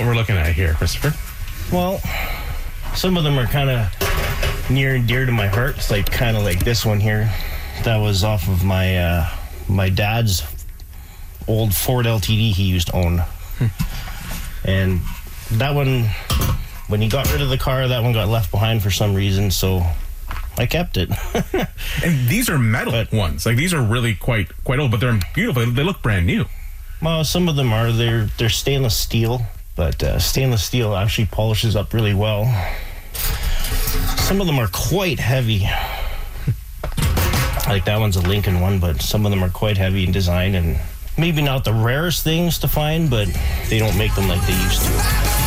what we're looking at here, Christopher? Well, some of them are kind of near and dear to my heart. It's like kind of like this one here. That was off of my my dad's old Ford LTD he used to own. And that one, when he got rid of the car, that one got left behind for some reason, so I kept it. And these are metal ones. Like, these are really quite old, but they're beautiful. They look brand new. Well, some of them are. They're stainless steel, but stainless steel actually polishes up really well. Some of them are quite heavy. Like that one's a Lincoln one, but some of them are quite heavy in design, and maybe not the rarest things to find, but they don't make them like they used to.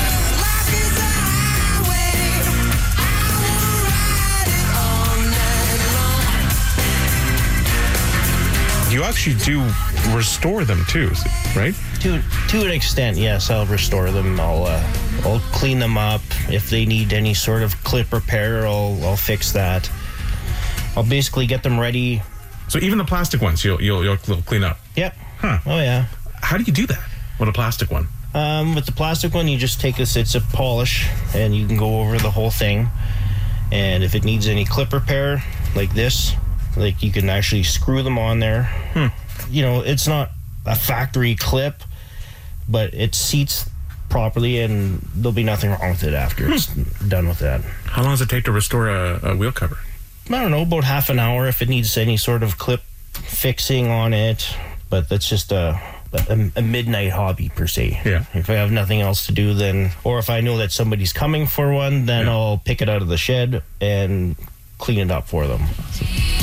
You actually do restore them too, right? To an extent, yes. I'll restore them. I'll clean them up. If they need any sort of clip repair, I'll fix that. I'll basically get them ready. So even the plastic ones, you'll clean up. Yep. Huh. Oh yeah. How do you do that with a plastic one? With the plastic one, you just take it's a polish, and you can go over the whole thing. And if it needs any clip repair, like this, like you can actually screw them on there. You know, it's not a factory clip, but it seats properly, and there'll be nothing wrong with it after it's done with that. How long does it take to restore a wheel cover? I don't know, about half an hour if it needs any sort of clip fixing on it. But that's just a midnight hobby per se. Yeah. If I have nothing else to do, then, or if I know that somebody's coming for one, then I'll pick it out of the shed and clean it up for them.